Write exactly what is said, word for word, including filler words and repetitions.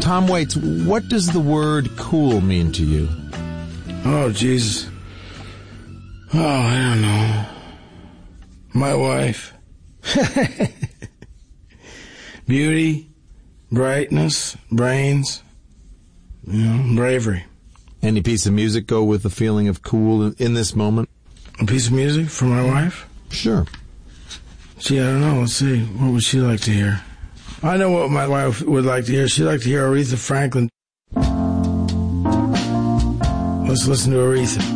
Tom Waits, what does the word cool mean to you? Oh, Jesus. Oh, I don't know. My wife. Beauty, brightness, brains, you know, bravery. Any piece of music go with the feeling of cool in this moment? A piece of music for my wife? Sure. Gee, I don't know. Let's see. What would she like to hear? I know what my wife would like to hear. She'd like to hear Aretha Franklin. Let's listen to Aretha.